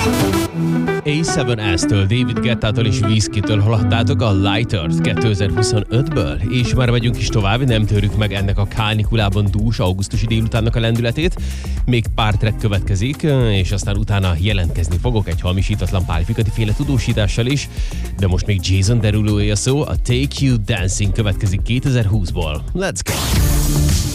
A7S-től, David Guettától és Whiskeytől hallhattátok a Lighters 2025-ből, és már megyünk is tovább, nem törjük meg ennek a kánikulában dús augusztusi délutánnak a lendületét. Még pár track következik, és aztán utána jelentkezni fogok egy hamisítatlan pálfikati féle tudósítással is, de most még Jason Derulo a szó, a Take You Dancing következik 2020-ból. Let's go!